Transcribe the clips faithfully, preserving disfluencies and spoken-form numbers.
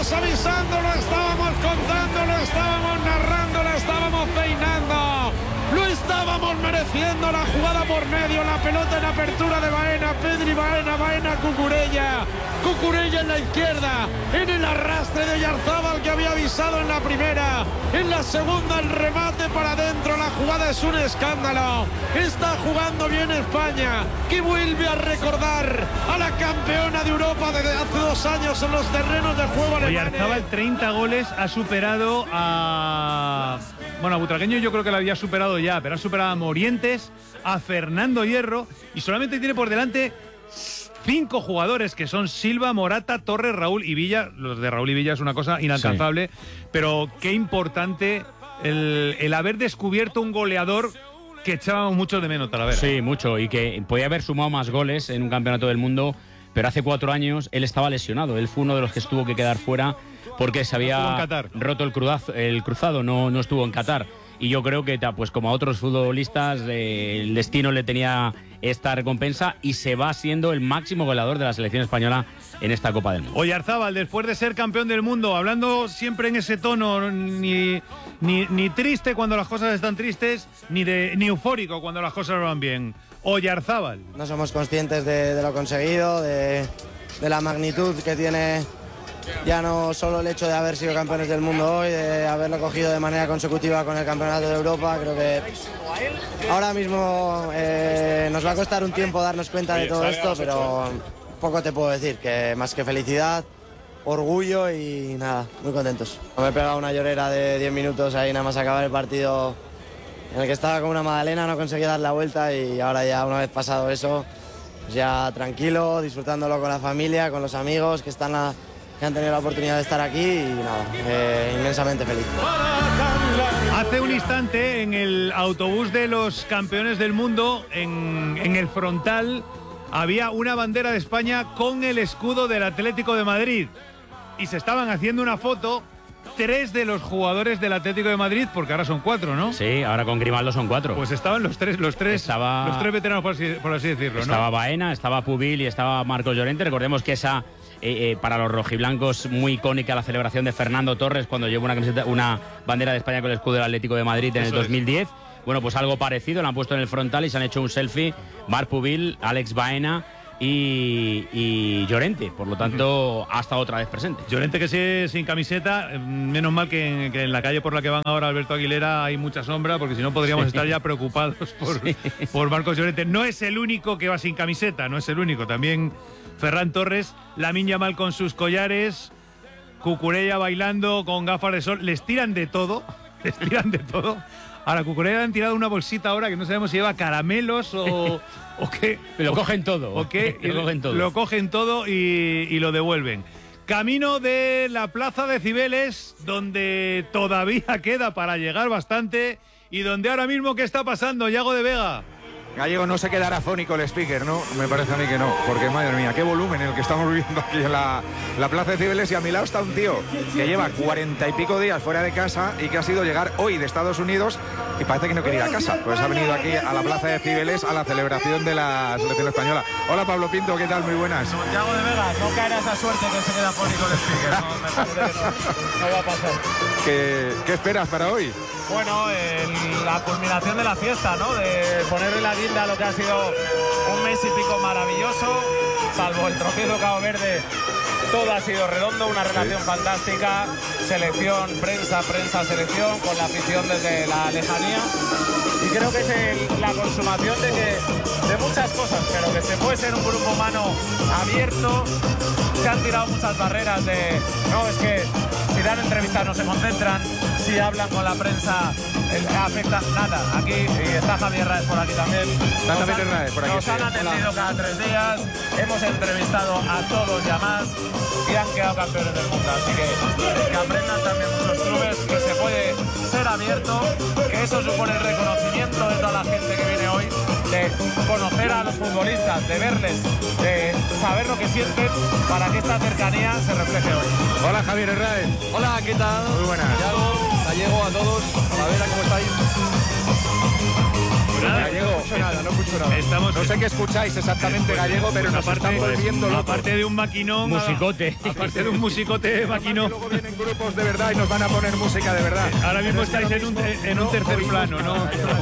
estábamos avisando, lo estábamos contando, lo estábamos narrando, lo estábamos peinando. Lo estábamos mereciendo, la jugada por medio, la pelota en apertura de Baena, Pedri Baena, Baena Cucurella, Cucurella en la izquierda, en el arrastre de Oyarzábal que había avisado en la primera, en la segunda el remate para adentro, la jugada es un escándalo, está jugando bien España, que vuelve a recordar a la campeona de Europa desde hace dos años en los terrenos de juego alemanes. Oyarzábal, treinta goles, ha superado a... Bueno, a Butragueño yo creo que lo había superado ya, pero ha superado a Morientes, a Fernando Hierro, y solamente tiene por delante cinco jugadores que son Silva, Morata, Torres, Raúl y Villa. Los de Raúl y Villa es una cosa inalcanzable, sí. Pero qué importante el, el haber descubierto un goleador que echábamos mucho de menos, Talavera. Sí, mucho, y que podía haber sumado más goles en un campeonato del mundo, pero hace cuatro años él estaba lesionado, él fue uno de los que tuvo que quedar fuera porque se había roto el, cruzazo, el cruzado, no, no estuvo en Qatar. Y yo creo que, pues como a otros futbolistas, eh, el destino le tenía esta recompensa y se va siendo el máximo goleador de la selección española en esta Copa del Mundo. Oyarzábal, después de ser campeón del mundo, hablando siempre en ese tono, ni, ni, ni triste cuando las cosas están tristes, ni, de, ni eufórico cuando las cosas van bien. Oyarzábal. No somos conscientes de, de lo conseguido, de, de la magnitud que tiene ya no solo el hecho de haber sido campeones del mundo hoy, de haberlo cogido de manera consecutiva con el Campeonato de Europa. Creo que ahora mismo eh, nos va a costar un tiempo darnos cuenta de todo esto, pero poco te puedo decir, que más que felicidad, orgullo y nada, muy contentos. Me he pegado una llorera de diez minutos ahí nada más acabar el partido, en el que estaba como una magdalena, no conseguía dar la vuelta, y ahora ya una vez pasado eso, pues ya tranquilo, disfrutándolo con la familia, con los amigos que están a, que han tenido la oportunidad de estar aquí, y nada, eh, inmensamente feliz. Hace un instante en el autobús de los campeones del mundo, en, en el frontal, había una bandera de España con el escudo del Atlético de Madrid, y se estaban haciendo una foto tres de los jugadores del Atlético de Madrid, porque ahora son cuatro, ¿no? Sí, ahora con Grimaldo son cuatro. Pues estaban los tres, los tres, estaba, los tres veteranos, por así, por así decirlo, ¿no? Estaba Baena, estaba Pubil y estaba Marcos Llorente. Recordemos que esa, eh, eh, para los rojiblancos, muy icónica la celebración de Fernando Torres cuando llevó una camiseta, una bandera de España con el escudo del Atlético de Madrid en Eso el dos mil diez. Es. Bueno, pues algo parecido, lo han puesto en el frontal y se han hecho un selfie. Marc Pubil, Alex Baena y, y Llorente, por lo tanto, uh-huh. hasta otra vez presente. Llorente que sigue sin camiseta, menos mal que en, que en la calle por la que van ahora Alberto Aguilera hay mucha sombra, porque si no podríamos sí. estar ya preocupados por, sí. por Marcos Llorente. No es el único que va sin camiseta, no es el único, también Ferran Torres, Lamine Yamal con sus collares, Cucurella bailando con gafas de sol, les tiran de todo, les tiran de todo. Ahora, Cucurella le han tirado una bolsita ahora que no sabemos si lleva caramelos o, o qué. Lo cogen todo. O qué. Lo cogen todo. Lo cogen todo y, y lo devuelven. Camino de la Plaza de Cibeles, donde todavía queda para llegar bastante y donde ahora mismo, ¿qué está pasando, Yago de Vega? Gallego, no se quedará fónico el speaker, ¿no? Me parece a mí que no, porque madre mía, qué volumen el que estamos viviendo aquí en la, la Plaza de Cibeles, y a mi lado está un tío que lleva cuarenta y pico días fuera de casa y que ha sido llegar hoy de Estados Unidos y parece que no quiere ir a casa, pues ha venido aquí a la Plaza de Cibeles a la celebración de la selección española. Hola Pablo Pinto, ¿qué tal? Muy buenas. Santiago de Vega, no caerá esa suerte que se queda fónico el speaker, no, me parece que no, no va a pasar. ¿Qué, qué esperas para hoy? Bueno, el, la culminación de la fiesta, ¿no? De ponerle la guinda a lo que ha sido un mes y pico maravilloso, salvo el tropiezo Cabo Verde, todo ha sido redondo, una relación sí. fantástica, selección, prensa, prensa, selección, con la afición desde la lejanía. Y creo que es el, la consumación de, que, de muchas cosas, pero que se puede ser un grupo humano abierto. Se han tirado muchas barreras de, no, es que si dan entrevistas no se concentran, si hablan con la prensa eh, afecta nada. Aquí, y está Javier Raez por aquí también. Está Javier Raez por aquí. Nos han atendido Hola. cada tres días, hemos entrevistado a todos y a más y han quedado campeones del mundo. Así que que aprendan también muchos clubes que se puede ser abierto, que eso supone el reconocimiento de toda la gente que viene hoy, de conocer a los futbolistas, de verles, de saber lo que sienten para que esta cercanía se refleje hoy. Hola Javier Raez. Hola, ¿qué tal? Muy buenas. Yago, Gallego, a todos. A ver, ¿cómo estáis? Gallego, no escucho nada, no escucho nada. Estamos, no sé qué escucháis exactamente, Gallego, pero nos aparte, están volviendo locos. Aparte de un maquinón. Musicote. Aparte de un musicote maquinón. Luego vienen grupos de verdad y nos van a poner música de verdad. Ahora mismo estáis en un, en un tercer plano, ¿no?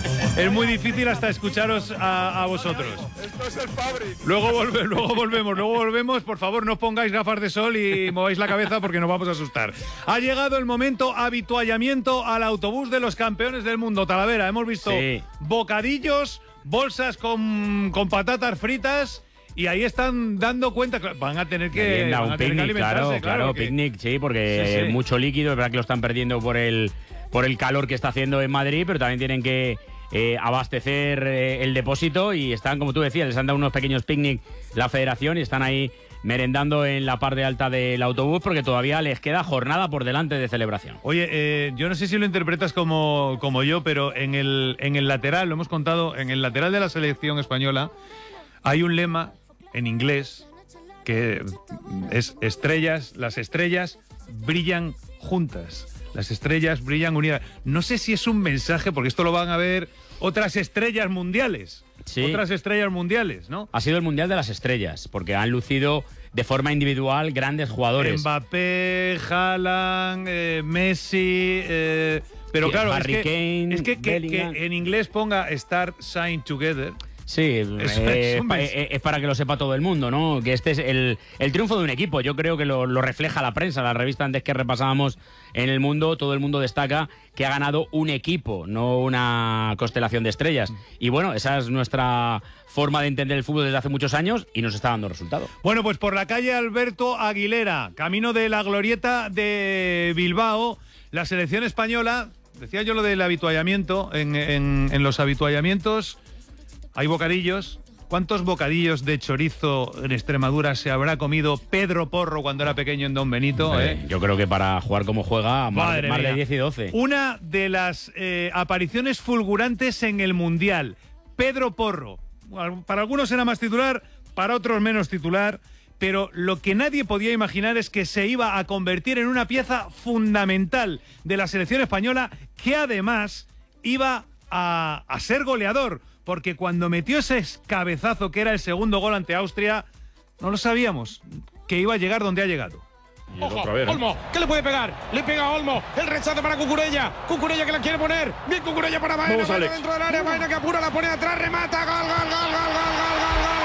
Es muy difícil hasta escucharos a, a vosotros. Esto es el Fabri. Luego, volve, luego volvemos, luego volvemos. Por favor, no os pongáis gafas de sol y mováis la cabeza porque nos vamos a asustar. Ha llegado el momento habituallamiento al autobús de los campeones del mundo. Talavera, hemos visto sí. bocadillos, bolsas con, con patatas fritas. Y ahí están dando cuenta, van a tener que, Merienda, van un a tener picnic, que alimentarse, claro, claro, claro que... picnic, sí, porque sí, sí. mucho líquido, es verdad que lo están perdiendo por el por el calor que está haciendo en Madrid, pero también tienen que eh, abastecer eh, el depósito y están, como tú decías, les han dado unos pequeños picnic la federación y están ahí merendando en la parte alta del autobús porque todavía les queda jornada por delante de celebración. Oye, eh, yo no sé si lo interpretas como, como yo, pero en el, en el lateral, lo hemos contado, en el lateral de la selección española hay un lema en inglés que es estrellas, las estrellas brillan juntas, las estrellas brillan unidas. No sé si es un mensaje, porque esto lo van a ver otras estrellas mundiales, sí. otras estrellas mundiales, ¿no? Ha sido el Mundial de las Estrellas, porque han lucido de forma individual grandes jugadores. Mbappé, Haaland, eh, Messi... Eh, pero sí, claro, Harry es que, Kane, es que, que, que en inglés ponga Start Sign Together... Sí, es, eh, es, pa, es para que lo sepa todo el mundo, ¿no? Que este es el, el triunfo de un equipo. Yo creo que lo, lo refleja la prensa. La revista antes que repasábamos en El Mundo, todo el mundo destaca que ha ganado un equipo, no una constelación de estrellas. Y bueno, esa es nuestra forma de entender el fútbol desde hace muchos años y nos está dando resultado. Bueno, pues por la calle Alberto Aguilera, camino de la glorieta de Bilbao, la selección española, decía yo lo del habituallamiento, en, en, en los habituallamientos... Hay bocadillos. ¿Cuántos bocadillos de chorizo en Extremadura se habrá comido Pedro Porro cuando era pequeño en Don Benito? Eh, eh? Yo creo que para jugar como juega, más, más de diez y doce. Una de las eh, apariciones fulgurantes en el Mundial. Pedro Porro. Para algunos era más titular, para otros menos titular. Pero lo que nadie podía imaginar es que se iba a convertir en una pieza fundamental de la selección española, que además iba a, a ser goleador. Porque cuando metió ese cabezazo que era el segundo gol ante Austria, no lo sabíamos, que iba a llegar donde ha llegado. Ojo, Olmo, ¿qué le puede pegar? Le pega a Olmo, el rechace para Cucurella, Cucurella que la quiere poner, bien Cucurella para Baena, Baena dentro del área, Baena que apura, la pone atrás, remata, gol, gol, gol, gol, gol, gol, gol, gol.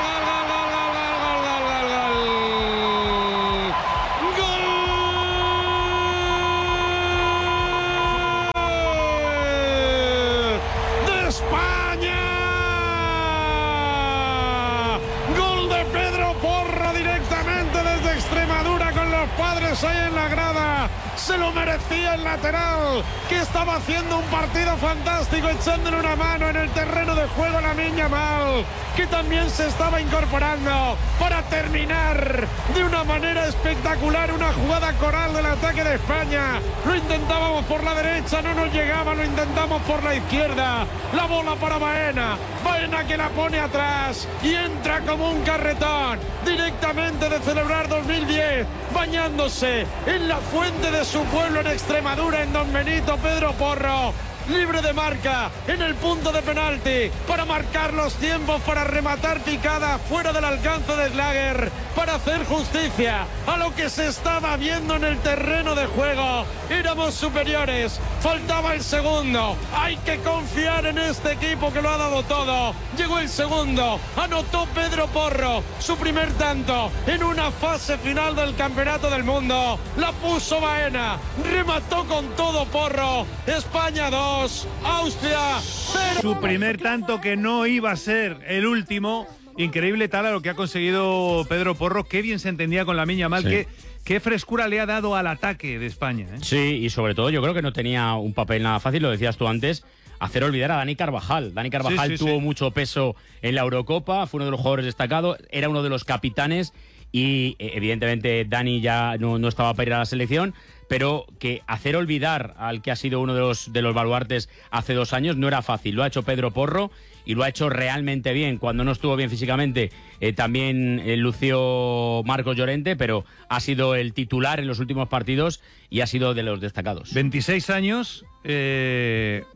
Padres ahí en la grada, se lo merecía el lateral, que estaba haciendo un partido fantástico, echándole una mano en el terreno de juego a Lamine Yamal, que también se estaba incorporando para terminar de una manera espectacular una jugada coral del ataque de España. Lo intentábamos por la derecha, no nos llegaba, lo intentamos por la izquierda, la bola para Baena, Baena que la pone atrás y entra como un carretón directamente de celebrar dos mil diez, bañándose en la fuente de su pueblo en Extremadura, en Don Benito. Pedro Porro, libre de marca en el punto de penalti para marcar los tiempos, para rematar picada fuera del alcance de Schlager, para hacer justicia a lo que se estaba viendo en el terreno de juego. Éramos superiores, faltaba el segundo, hay que confiar en este equipo que lo ha dado todo. Llegó el segundo, anotó Pedro Porro su primer tanto en una fase final del Campeonato del Mundo, la puso Baena, remató con todo Porro. España dos, Austria cero. Su primer tanto, que no iba a ser el último. Increíble tal a lo que ha conseguido Pedro Porro. Qué bien se entendía con Lamine Yamal, sí. qué, qué frescura le ha dado al ataque de España, ¿eh? Sí, y sobre todo yo creo que no tenía un papel nada fácil, lo decías tú antes, hacer olvidar a Dani Carvajal. Dani Carvajal sí, sí, tuvo sí. mucho peso en la Eurocopa, fue uno de los jugadores destacados, era uno de los capitanes y evidentemente Dani ya no, no estaba para ir a la selección, pero que hacer olvidar al que ha sido uno de los, de los baluartes hace dos años no era fácil. Lo ha hecho Pedro Porro y lo ha hecho realmente bien. Cuando no estuvo bien físicamente eh, también eh, lució Marcos Llorente, pero ha sido el titular en los últimos partidos y ha sido de los destacados. veintiséis años, eh,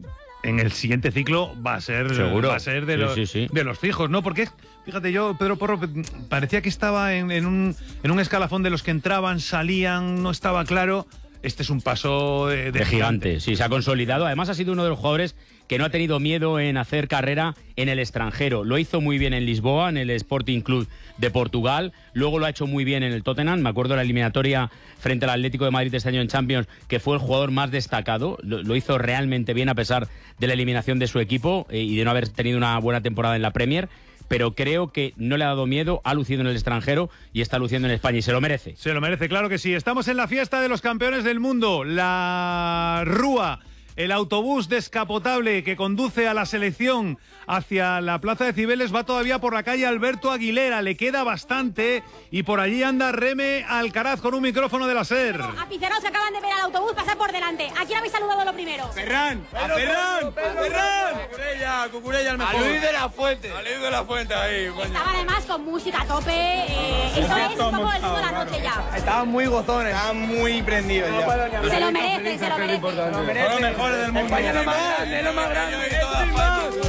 en el siguiente ciclo va a ser, Seguro. va a ser de, sí, los, sí, sí. de los fijos, ¿no? Porque, fíjate, yo, Pedro Porro, parecía que estaba en, en, un, en un escalafón de los que entraban, salían, no estaba claro. Este es un paso de, de, de gigante. gigante. Sí, se ha consolidado. Además ha sido uno de los jugadores que no ha tenido miedo en hacer carrera en el extranjero. Lo hizo muy bien en Lisboa, en el Sporting Club de Portugal. Luego lo ha hecho muy bien en el Tottenham. Me acuerdo de la eliminatoria frente al Atlético de Madrid este año en Champions, que fue el jugador más destacado. Lo, lo hizo realmente bien a pesar de la eliminación de su equipo eh, y de no haber tenido una buena temporada en la Premier. Pero creo que no le ha dado miedo, ha lucido en el extranjero y está luciendo en España y se lo merece. Se lo merece, claro que sí. Estamos en la fiesta de los campeones del mundo. La Rúa, el autobús descapotable que conduce a la selección hacia la plaza de Cibeles, va todavía por la calle Alberto Aguilera. Le queda bastante y por allí anda Reme Alcaraz con un micrófono de la SER. Aficionados que acaban de ver al autobús pasar por delante. ¿A quién habéis saludado lo primero? Ferran, a Ferran, Ferran. Cucurella, Cucurella el mejor. A Luis de la Fuente. A Luis de la Fuente ahí. Coño. Estaban además con música a tope. Eh, esto es un poco el mundo de la noche ya. Estaban muy gozones, estaban muy prendidos ya. Se lo merecen, se lo merecen. Son los mejores del mundo. España es lo más grande, es lo más grande.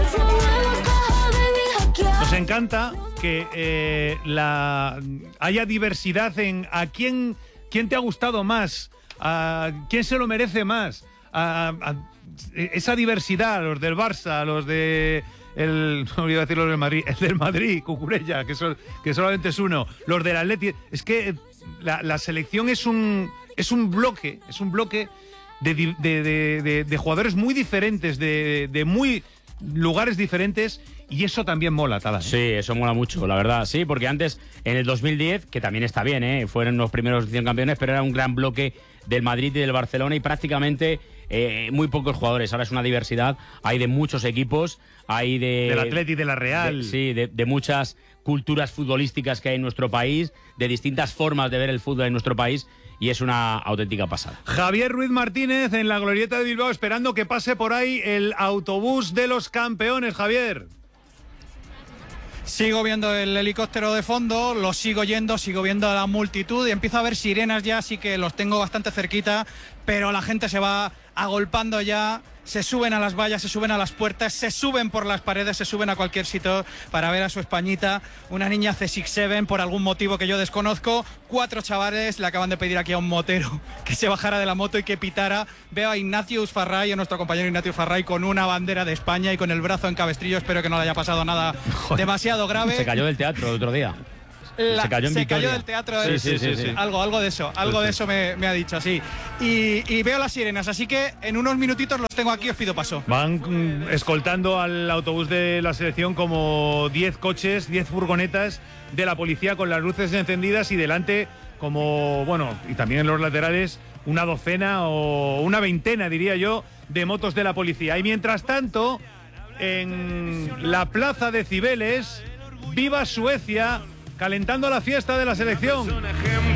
Nos encanta que eh, la haya diversidad en a quién, quién te ha gustado más, a quién se lo merece más, a, a, a esa diversidad, los del Barça, los de el, no iba a decir los del Madrid, el del Madrid, Cucurella, que, son, que solamente es uno, los del Atleti. Es que la, la selección es un es un bloque, es un bloque de, de, de, de, de jugadores muy diferentes, de, de muy lugares diferentes. Y eso también mola, Tala. Sí, eso mola mucho, la verdad. Sí, porque antes, en el dos mil diez, que también está bien, ¿eh? Fueron los primeros cien campeones, pero era un gran bloque del Madrid y del Barcelona y prácticamente eh, muy pocos jugadores. Ahora es una diversidad, hay de muchos equipos, hay de... Del Atleti, de la Real. De, sí, de, de muchas culturas futbolísticas que hay en nuestro país, de distintas formas de ver el fútbol en nuestro país. Y es una auténtica pasada. Javier Ruiz Martínez en la Glorieta de Bilbao esperando que pase por ahí el autobús de los campeones, Javier. Sigo viendo el helicóptero de fondo, lo sigo yendo, sigo viendo a la multitud y empiezo a ver sirenas ya, así que los tengo bastante cerquita, pero la gente se va agolpando ya, se suben a las vallas, se suben a las puertas, se suben por las paredes, se suben a cualquier sitio para ver a su Españita, una niña C seis siete por algún motivo que yo desconozco, cuatro chavales le acaban de pedir aquí a un motero que se bajara de la moto y que pitara. Veo a Ignatius Farray, a nuestro compañero Ignatius Farray, con una bandera de España y con el brazo en cabestrillo, espero que no le haya pasado nada demasiado grave. Se cayó del teatro el otro día. La, se cayó en se Vitoria. cayó del teatro. Sí, sí, sí, sí. Algo, algo de eso, algo de eso me, me ha dicho, sí. Y, y veo las sirenas, así que en unos minutitos los tengo aquí, os pido paso. Van mm, escoltando al autobús de la selección como diez coches, diez furgonetas de la policía con las luces encendidas y delante como, bueno, y también en los laterales, una docena o una veintena, diría yo, de motos de la policía. Y mientras tanto, en la plaza de Cibeles, viva Suecia, calentando la fiesta de la selección.